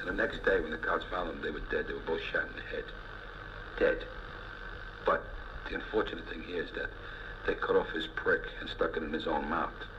And the next day, when the cops found them, they were dead. They were both shot in the head. Dead. But the unfortunate thing here is that they cut off his prick and stuck it in his own mouth.